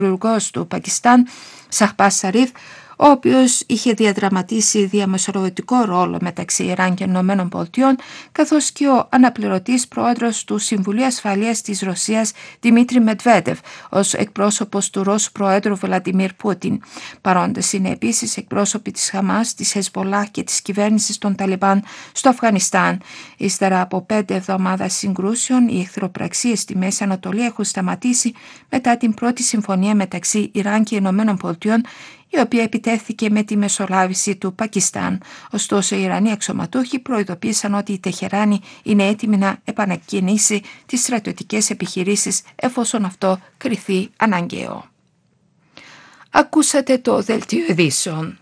υπουργός του Πακιστάν, Σαχμπάζ Σαρίφ, ο οποίος είχε διαδραματίσει διαμεσολαβητικό ρόλο μεταξύ Ιράν και Ηνωμένων Πολιτειών, καθώς και ο αναπληρωτής πρόεδρος του Συμβουλίου Ασφαλείας της Ρωσίας, Δημήτρη Μετβέντεφ, ως εκπρόσωπος του Ρώσου Προέδρου Βλαντιμίρ Πούτιν. Παρόντες είναι επίσης εκπρόσωποι της Χαμάς, της Χεσμπολάχ και της κυβέρνησης των Ταλιμπάν στο Αφγανιστάν. Ύστερα από 5 εβδομάδες συγκρούσεων, οι εχθροπραξίες στη Μέση Ανατολή έχουν σταματήσει μετά την πρώτη συμφωνία μεταξύ Ιράν και Ηνωμένων Πολιτειών, η οποία επιτέθηκε με τη μεσολάβηση του Πακιστάν. Ωστόσο, οι Ιρανοί αξιωματούχοι προειδοποίησαν ότι η Τεχεράνη είναι έτοιμη να επανακινήσει τις στρατιωτικές επιχειρήσεις εφόσον αυτό κριθεί αναγκαίο. Ακούσατε το Δελτίο Ειδήσεων.